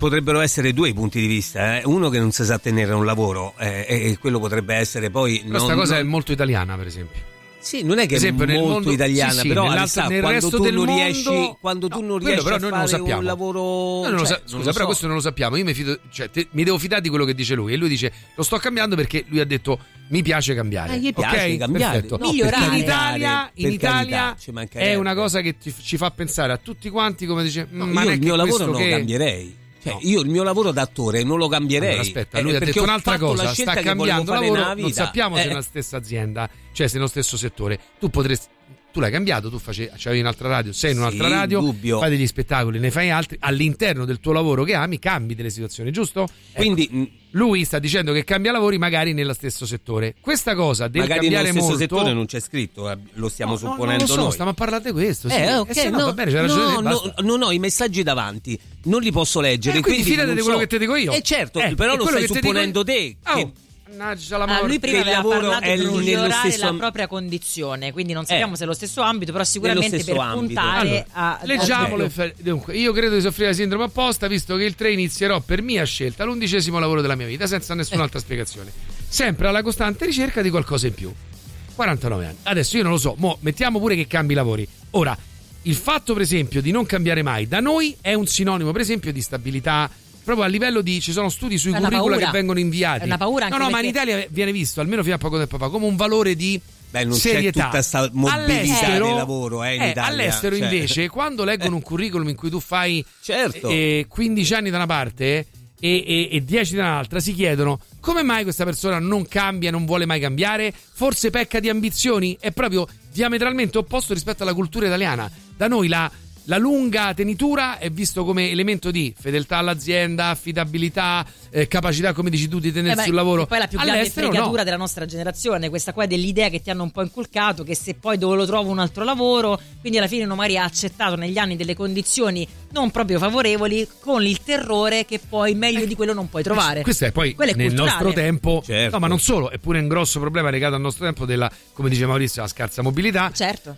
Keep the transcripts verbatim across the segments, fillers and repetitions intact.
potrebbero essere due i punti di vista, eh. Uno che non si sa tenere un lavoro, eh, e quello potrebbe essere poi. Questa non, cosa non... è molto italiana, per esempio. Sì, non è che esempio, è molto mondo, italiana, sì, sì, però nel quando resto tu del non mondo, riesci, quando tu no, non riesci però a noi fare non lo sappiamo. un lavoro, noi non lo cioè, sa- scusa, non lo però so. questo non lo sappiamo. Io mi fido, cioè, te, mi devo fidare di quello che dice lui, e lui dice lo sto cambiando perché lui ha detto mi piace cambiare. Eh, gli piace okay? cambiare. Perfetto. No, migliorare. In Italia, in per Italia carità, ci mancherebbe. è una cosa che ti, ci fa pensare a tutti quanti, come dice, No, ma io non è il che mio lavoro questo non che... lo cambierei. Cioè, No. io il mio lavoro d'attore non lo cambierei. Allora, aspetta, lui eh, ha perché detto ho un'altra fatto cosa, la scelta sta che cambiando volevo fare lavoro, nella non vita. sappiamo se Eh. nella stessa azienda, cioè se nello stesso settore. Tu potresti, tu l'hai cambiato, tu facevi, c'avevi un'altra radio, sei in un'altra Sì, radio, dubbio. fai degli spettacoli, ne fai altri, all'interno del tuo lavoro che ami cambi delle situazioni, giusto? Ecco, Quindi mh, lui sta dicendo che cambia lavori magari nello stesso settore. Questa cosa del magari cambiare nello stesso molto settore non c'è scritto, eh, lo stiamo No, no, supponendo non lo so, noi. stiamo a parlare di questo, sì. Eh, ok, E se no, no, va bene, c'è ragione no, te, basta. no, non ho i messaggi davanti, non li posso leggere. Eh, quindi fidati non di quello so. che ti dico io. Eh certo, Eh, però è lo quello stai che ti dico supponendo te. io. Che... Oh, mannaggia la Ah, morte. lui prima che il aveva lavoro parlato è di nello migliorare stesso la amb- propria condizione, quindi non sappiamo Eh. se è lo stesso ambito, però sicuramente stesso per ambito. puntare Allora, a leggiamolo. a- e fa- Dunque, io credo di soffrire di sindrome apposta, visto che il tre inizierò per mia scelta l'undicesimo lavoro della mia vita, senza nessun'altra spiegazione. Sempre alla costante ricerca di qualcosa in più. quarantanove anni. Adesso io non lo so, mo mettiamo pure che cambi lavori. Ora, il fatto per esempio di non cambiare mai da noi è un sinonimo per esempio di stabilità, proprio a livello di, ci sono studi sui È una curricula paura. che vengono inviati. È una paura anche no, no, ma in perché- Italia viene visto, almeno fino a poco tempo fa, come un valore di Beh, non serietà. c'è tutta questa mobilità All'estero- del lavoro, eh, in eh, Italia. all'estero Cioè. invece, quando leggono un curriculum in cui tu fai Certo. eh, quindici anni da una parte e, e, e dieci da un'altra, si chiedono come mai questa persona non cambia, non vuole mai cambiare, forse pecca di ambizioni, è proprio diametralmente opposto rispetto alla cultura italiana. Da noi la, la lunga tenitura è visto come elemento di fedeltà all'azienda, affidabilità, eh, capacità, come dici tu, di tenersi Eh beh, un lavoro. e poi la più grande All'estero fregatura no. della nostra generazione, questa qua dell'idea che ti hanno un po' inculcato, che se poi dove lo trovo un altro lavoro, quindi alla fine uno magari ha accettato negli anni delle condizioni non proprio favorevoli, con il terrore che poi meglio di quello non puoi trovare. Questo è poi Quello è nel culturale. nostro tempo, Certo. no, ma non solo, è pure un grosso problema legato al nostro tempo della, come dice Maurizio, la scarsa mobilità, Certo.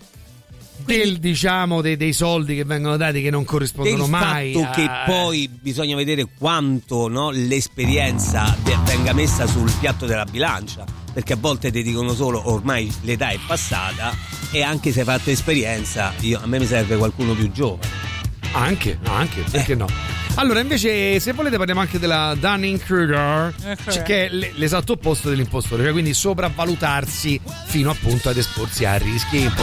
del diciamo dei, dei soldi che vengono dati che non corrispondono Del mai fatto a- che poi bisogna vedere quanto, no, l'esperienza de- venga messa sul piatto della bilancia, perché a volte ti dicono solo ormai l'età è passata, e anche se hai fatto esperienza, io, a me mi serve qualcuno più giovane. Anche, no, anche, perché no? Allora, invece, se volete parliamo anche della Dunning-Kruger, cioè, che è l- l'esatto opposto dell'impostore, cioè quindi sopravvalutarsi fino appunto ad esporsi a rischi importanti.